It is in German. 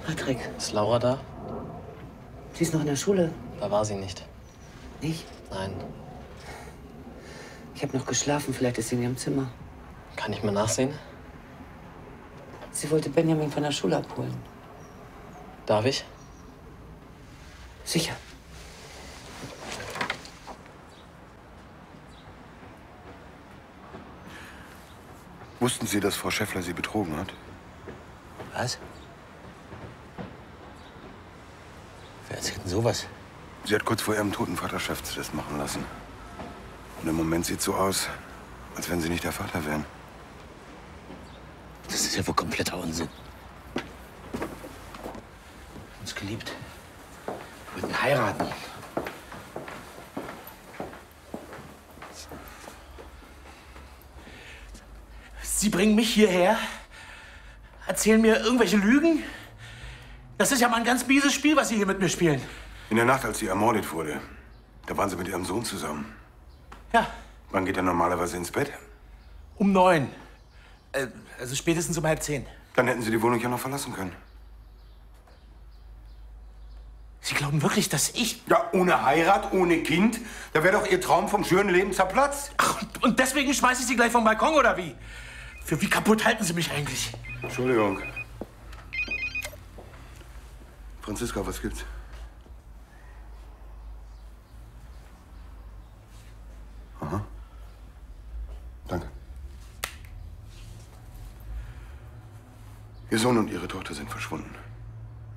Patrick. Ist Laura da? Sie ist noch in der Schule. Da war sie nicht. Nicht? Nein. Ich habe noch geschlafen. Vielleicht ist sie in ihrem Zimmer. Kann ich mal nachsehen? Sie wollte Benjamin von der Schule abholen. Darf ich? Sicher. Wussten Sie, dass Frau Schäffler Sie betrogen hat? Was? Wer erzählt denn sowas? Sie hat kurz vor ihrem toten Vater Schäftstest machen lassen. Und im Moment sieht es so aus, als wenn Sie nicht der Vater wären. Das ist ja wohl kompletter Unsinn. Uns geliebt. Wir wollten heiraten. Sie bringen mich hierher, erzählen mir irgendwelche Lügen? Das ist ja mal ein ganz mieses Spiel, was Sie hier mit mir spielen. In der Nacht, als sie ermordet wurde, da waren Sie mit Ihrem Sohn zusammen. Ja. Wann geht er normalerweise ins Bett? Um 9. Also spätestens um 9:30. Dann hätten Sie die Wohnung ja noch verlassen können. Sie glauben wirklich, dass ich... Ja, ohne Heirat, ohne Kind, da wäre doch Ihr Traum vom schönen Leben zerplatzt. Ach, und deswegen schmeiße ich Sie gleich vom Balkon, oder wie? Für wie kaputt halten Sie mich eigentlich? Entschuldigung. Franziska, was gibt's? Aha. Danke. Ihr Sohn und Ihre Tochter sind verschwunden.